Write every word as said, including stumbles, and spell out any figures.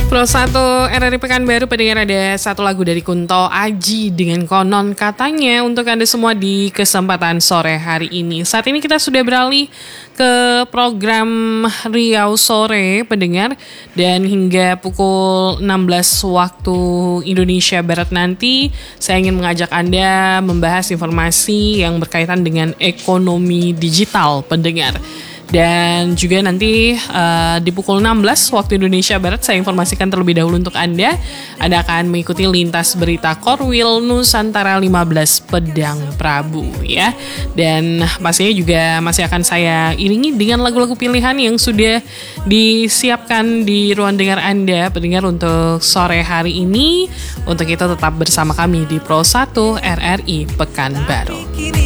Pro satu R R I Pekanbaru, pendengar, ada satu lagu dari Kunto Aji dengan Konon Katanya untuk Anda semua di kesempatan sore hari ini. Saat ini kita sudah beralih ke program Riau Sore, pendengar, dan hingga pukul enam belas waktu Indonesia Barat nanti saya ingin mengajak Anda membahas informasi yang berkaitan dengan ekonomi digital, pendengar. Dan juga nanti uh, di pukul enam belas waktu Indonesia Barat saya informasikan terlebih dahulu untuk Anda. Anda akan mengikuti lintas berita Korwil Nusantara lima belas Pedang Prabu ya. Dan pastinya juga masih akan saya iringi dengan lagu-lagu pilihan yang sudah disiapkan di ruang dengar Anda, pendengar, untuk sore hari ini. Untuk itu tetap bersama kami di Pro satu R R I Pekanbaru.